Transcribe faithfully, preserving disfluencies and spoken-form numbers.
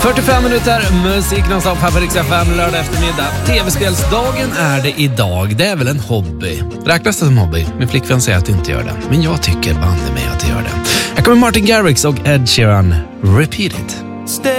fyrtiofem minuter musik nonstop här på Rix F M lördag eftermiddag. Tv-spelsdagen är det idag. Det är väl en hobby. Räknas det som hobby? Min flickvän säger att det inte gör det. Men jag tycker banne mig att det gör det. Här kommer Martin Garrix och Ed Sheeran. Repeat it.